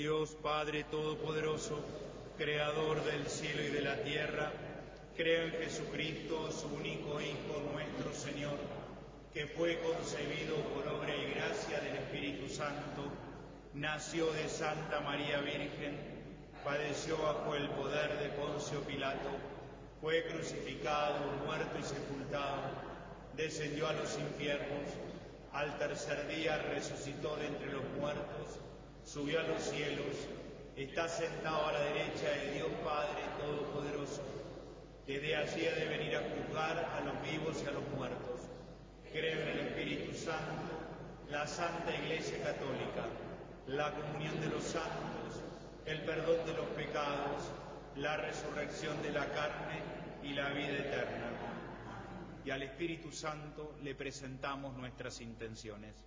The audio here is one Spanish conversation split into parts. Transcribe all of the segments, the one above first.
Dios Padre Todopoderoso, Creador del cielo y de la tierra, creo en Jesucristo, su único Hijo, nuestro Señor, que fue concebido por obra y gracia del Espíritu Santo, nació de Santa María Virgen, padeció bajo el poder de Poncio Pilato, fue crucificado, muerto y sepultado, descendió a los infiernos, al tercer día resucitó de entre los muertos, subió a los cielos, está sentado a la derecha de Dios Padre Todopoderoso, que de allí ha de venir a juzgar a los vivos y a los muertos. Creo en el Espíritu Santo, la Santa Iglesia Católica, la comunión de los santos, el perdón de los pecados, la resurrección de la carne y la vida eterna. Y al Espíritu Santo le presentamos nuestras intenciones.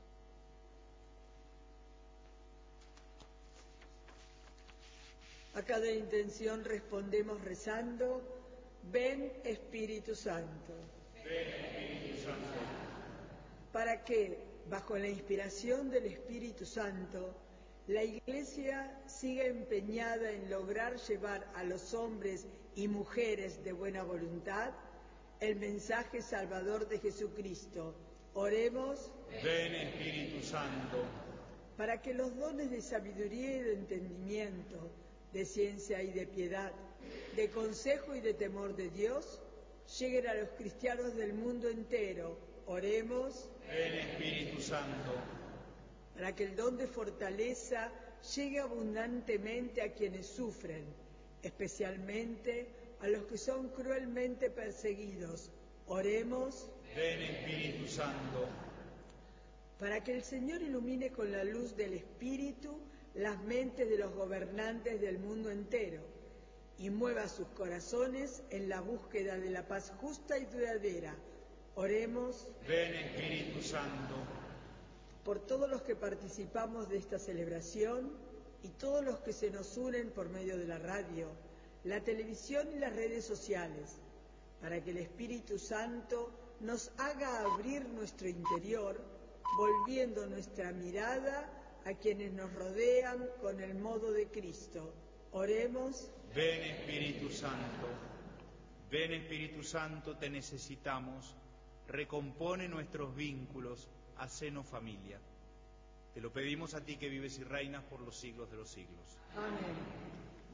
A cada intención respondemos rezando: ven Espíritu Santo. Ven Espíritu Santo. Para que, bajo la inspiración del Espíritu Santo, la Iglesia siga empeñada en lograr llevar a los hombres y mujeres de buena voluntad el mensaje salvador de Jesucristo. Oremos. Ven Espíritu Santo. Para que los dones de sabiduría y de entendimiento, de ciencia y de piedad, de consejo y de temor de Dios, lleguen a los cristianos del mundo entero. Oremos. Ven Espíritu Santo. Para que el don de fortaleza llegue abundantemente a quienes sufren, especialmente a los que son cruelmente perseguidos. Oremos. Ven Espíritu Santo. Para que el Señor ilumine con la luz del Espíritu las mentes de los gobernantes del mundo entero y mueva sus corazones en la búsqueda de la paz justa y duradera. Oremos. Ven Espíritu Santo. Por todos los que participamos de esta celebración y todos los que se nos unen por medio de la radio, la televisión y las redes sociales, para que el Espíritu Santo nos haga abrir nuestro interior, volviendo nuestra mirada a quienes nos rodean con el modo de Cristo. Oremos. Ven Espíritu Santo. Ven Espíritu Santo, te necesitamos. Recompone nuestros vínculos, hacenos familia. Te lo pedimos a ti que vives y reinas por los siglos de los siglos. Amén.